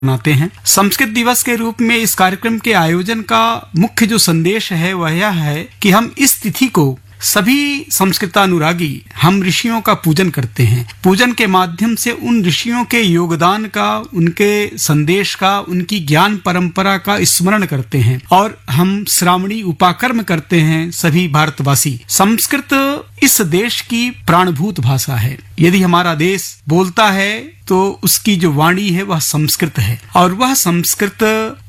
मनाते हैं। संस्कृत दिवस के रूप में इस कार्यक्रम के आयोजन का मुख्य जो संदेश है वह यह है कि हम इस तिथि को सभी संस्कृतानुरागी हम ऋषियों का पूजन करते हैं। पूजन के माध्यम से उन ऋषियों के योगदान का, उनके संदेश का, उनकी ज्ञान परंपरा का स्मरण करते हैं और हम श्रावणी उपाकर्म करते हैं सभी भारतवासी। संस्कृत इस देश की प्राणभूत भाषा है। यदि हमारा देश बोलता है तो उसकी जो वाणी है वह संस्कृत है, और वह संस्कृत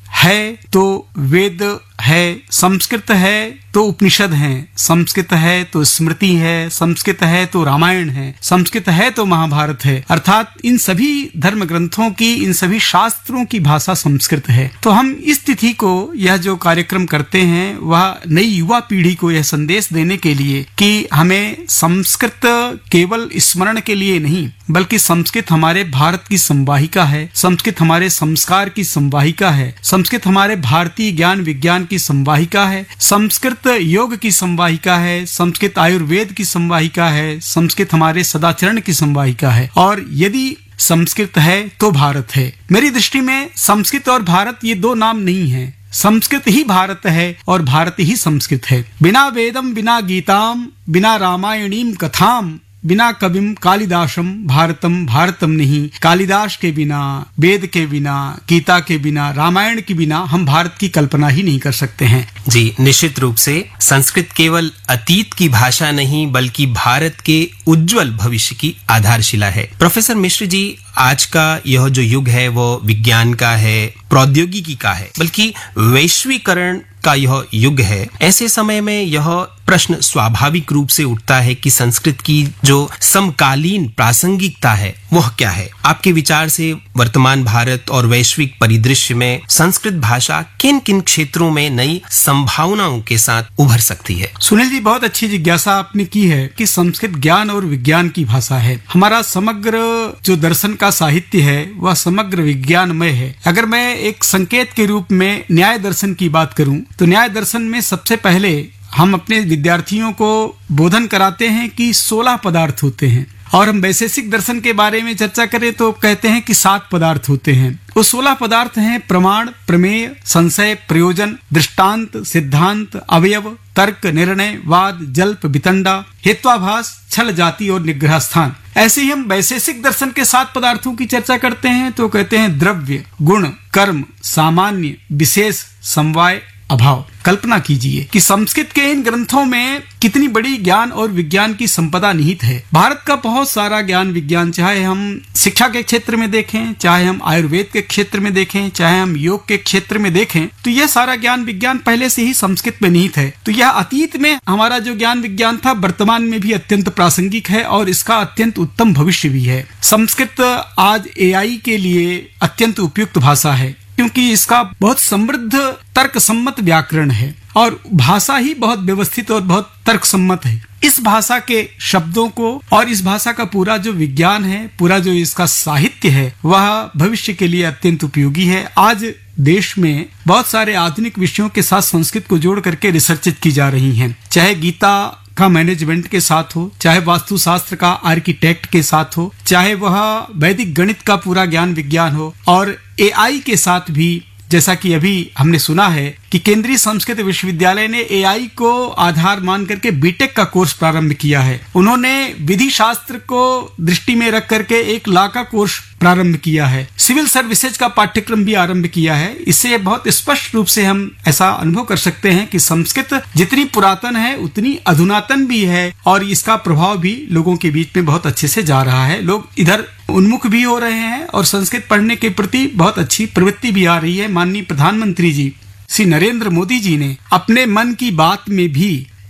है तो वेद है, संस्कृत है तो उपनिषद हैं, संस्कृत है तो स्मृति है, संस्कृत है तो रामायण है, संस्कृत है तो महाभारत है। अर्थात इन सभी धर्म ग्रंथों की, इन सभी शास्त्रों की भाषा संस्कृत है। तो हम इस तिथि को, यह जो कार्यक्रम करते हैं वह नई युवा पीढ़ी को यह संदेश देने के लिए कि हमें संस्कृत केवल स्मरण के लिए नहीं, बल्कि संस्कृत हमारे भारत की संवाहिका है, संस्कृत हमारे संस्कार की संवाहिका है, संस्कृत हमारे भारतीय ज्ञान विज्ञान की संवाहिका है, संस्कृत योग की संवाहिका है, संस्कृत आयुर्वेद की संवाहिका है, संस्कृत हमारे सदाचरण की संवाहिका है। और यदि संस्कृत है तो भारत है। मेरी दृष्टि में संस्कृत और भारत ये दो नाम नहीं है, संस्कृत ही भारत है और भारत ही संस्कृत है। बिना वेदम बिना गीताम बिना रामायणीम कथाम बिना कविम कालिदासम भारतम भारतम नहीं। कालिदास के बिना, वेद के बिना, गीता के बिना, रामायण के बिना हम भारत की कल्पना ही नहीं कर सकते हैं। जी, निश्चित रूप से संस्कृत केवल अतीत की भाषा नहीं बल्कि भारत के उज्जवल भविष्य की आधारशिला है। प्रोफेसर मिश्र जी, आज का यह जो युग है वो विज्ञान का है, प्रौद्योगिकी का है, बल्कि वैश्वीकरण का यह युग है। ऐसे समय में यह प्रश्न स्वाभाविक रूप से उठता है कि संस्कृत की जो समकालीन प्रासंगिकता है वह क्या है? आपके विचार से वर्तमान भारत और वैश्विक परिदृश्य में संस्कृत भाषा किन किन क्षेत्रों में नई संभावनाओं के साथ उभर सकती है? सुनील जी, बहुत अच्छी जिज्ञासा आपने की है कि संस्कृत ज्ञान और विज्ञान की भाषा है। हमारा समग्र जो दर्शन का साहित्य है वह समग्र विज्ञानमय है। अगर मैं एक संकेत के रूप में न्याय दर्शन की बात करूं तो न्याय दर्शन में सबसे पहले हम अपने विद्यार्थियों को बोधन कराते हैं कि 16 पदार्थ होते हैं, और हम वैशेषिक दर्शन के बारे में चर्चा करें तो कहते हैं कि 7 पदार्थ होते हैं। वो 16 पदार्थ हैं प्रमाण, प्रमेय, संशय, प्रयोजन, दृष्टांत, सिद्धांत, अवयव, तर्क, निर्णय, वाद, जल्प, वितंडा, हेत्वाभास, छल, जाति और निग्रह स्थान। ऐसे ही हम वैशेषिक दर्शन के 7 पदार्थों की चर्चा करते हैं तो कहते हैं द्रव्य, गुण, कर्म, सामान्य, विशेष, समवाय, अभाव। कल्पना कीजिए कि संस्कृत के इन ग्रंथों में कितनी बड़ी ज्ञान और विज्ञान की संपदा निहित है। भारत का बहुत सारा ज्ञान विज्ञान, चाहे हम शिक्षा के क्षेत्र में देखें, चाहे हम आयुर्वेद के क्षेत्र में देखें, चाहे हम योग के क्षेत्र में देखें, तो यह सारा ज्ञान विज्ञान पहले से ही संस्कृत में निहित है। तो यह अतीत में हमारा जो ज्ञान विज्ञान था वर्तमान में भी अत्यंत प्रासंगिक है और इसका अत्यंत उत्तम भविष्य भी है। संस्कृत आज AI के लिए अत्यंत उपयुक्त भाषा है क्योंकि इसका बहुत समृद्ध तर्क सम्मत व्याकरण है और भाषा ही बहुत व्यवस्थित और बहुत तर्क सम्मत है। इस भाषा के शब्दों को और इस भाषा का पूरा जो विज्ञान है, पूरा जो इसका साहित्य है, वह भविष्य के लिए अत्यंत उपयोगी है। आज देश में बहुत सारे आधुनिक विषयों के साथ संस्कृत को जोड़ करके रिसर्च की जा रही हैं, चाहे गीता का मैनेजमेंट के साथ हो, चाहे वास्तुशास्त्र का आर्किटेक्ट के साथ हो, चाहे वह वैदिक गणित का पूरा ज्ञान विज्ञान हो, और AI के साथ भी, जैसा कि अभी हमने सुना है कि केंद्रीय संस्कृत विश्वविद्यालय ने AI को आधार मान करके बीटेक का कोर्स प्रारंभ किया है। उन्होंने विधि शास्त्र को दृष्टि में रख करके एक लॉ का कोर्स प्रारंभ किया है, सिविल सर्विसेज का पाठ्यक्रम भी आरंभ किया है। इससे बहुत स्पष्ट रूप से हम ऐसा अनुभव कर सकते हैं कि संस्कृत जितनी पुरातन है उतनी अधुनातन भी है और इसका प्रभाव भी लोगों के बीच में बहुत अच्छे से जा रहा है। लोग इधर उन्मुख भी हो रहे हैं और संस्कृत पढ़ने के प्रति बहुत अच्छी प्रवृत्ति भी आ रही है। माननीय प्रधानमंत्री जी श्री नरेंद्र मोदी जी ने अपने मन की बात में भी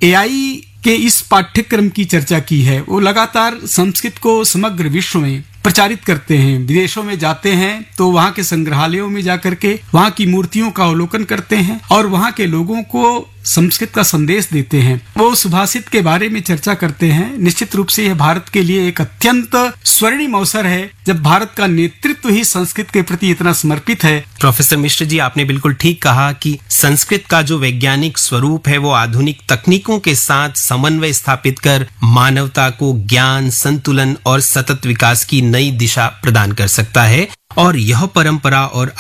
AI के इस पाठ्यक्रम की चर्चा की है। वो लगातार संस्कृत को समग्र विश्व में प्रचारित करते हैं। विदेशों में जाते हैं तो वहाँ के संग्रहालयों में जाकर के वहाँ की मूर्तियों का अवलोकन करते हैं और वहाँ के लोगों को संस्कृत का संदेश देते हैं। वो सुभाषित के बारे में चर्चा करते हैं। निश्चित रूप से यह भारत के लिए एक अत्यंत स्वर्णिम अवसर है जब भारत का नेतृत्व ही संस्कृत के प्रति इतना समर्पित है। प्रोफेसर मिश्र जी, आपने बिल्कुल ठीक कहा कि संस्कृत का जो वैज्ञानिक स्वरूप है वो आधुनिक तकनीकों के साथ समन्वय स्थापित कर मानवता को ज्ञान, संतुलन और सतत विकास की नई दिशा प्रदान कर सकता है और यह परंपरा और